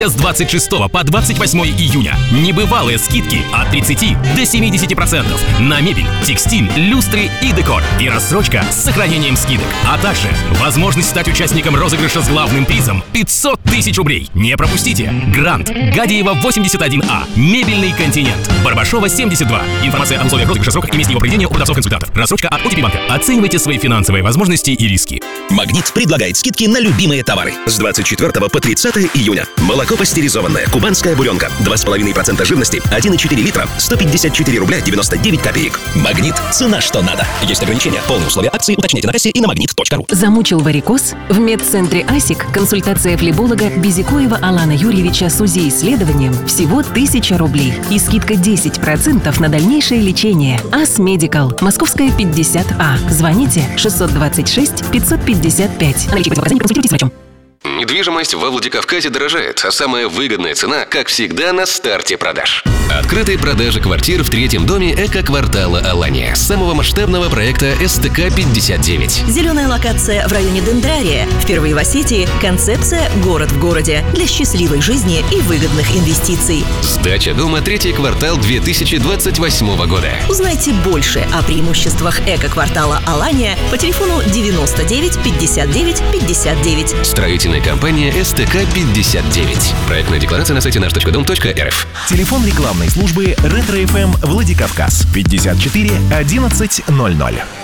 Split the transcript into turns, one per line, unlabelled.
С 26 по 28 июня небывалые скидки от 30 до 70% на мебель, текстиль, люстры и декор. И рассрочка с сохранением скидок. А также возможность стать участником розыгрыша с главным призом 500 тысяч рублей. Не пропустите! Грант, Гадиева 81А, Мебельный континент, Барбашова 72. Информация о условиях розыгрыша, сроках и месте его проведения у продавцов-консультантов. Рассрочка от OTP банка. Оценивайте свои финансовые возможности и риски.
Магнит предлагает скидки на любимые товары. С 24 по 30 июня. Молоко пастеризованное, кубанская буренка, 2,5% жирности, 1,4 литра, 154 рубля 99 копеек. Магнит. Цена что надо. Есть ограничения. Полные условия акции уточняйте на кассе и на магнит.ру.
Замучил варикоз? В медцентре АСИК консультация флеболога Безикоева Алана Юрьевича с УЗИ-исследованием всего 1000 рублей и скидка 10% на дальнейшее лечение. АС Медикал. Московская 50А. Звоните 626 555. Наличие противопоказаний, консультируйтесь с врачом.
Недвижимость во Владикавказе дорожает, а самая выгодная цена, как всегда, на старте продаж. Открытые продажи квартир в третьем доме эко-квартала Алания, самого масштабного проекта СТК-59.
Зеленая локация в районе Дендрария. Впервые в Осетии концепция «Город в городе» для счастливой жизни и выгодных инвестиций.
Сдача дома третий квартал 2028 года.
Узнайте больше о преимуществах эко-квартала Алания по телефону 99 59 59.
Строительная компания СТК-59. Проектная декларация на сайте наш.дом.рф.
Телефон рекламной службы Ретро-ФМ Владикавказ 54 11 00.